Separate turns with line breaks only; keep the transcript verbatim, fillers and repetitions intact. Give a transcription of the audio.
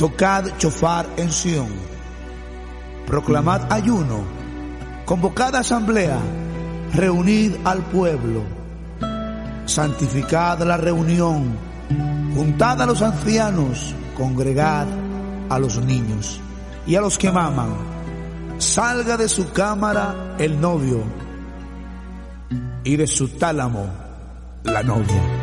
Tocad chofar en Sión, proclamad ayuno, convocad asamblea, reunid al pueblo, santificad la reunión, juntad a los ancianos, congregad a los niños y a los que maman. Salga de su cámara el novio y de su tálamo la novia.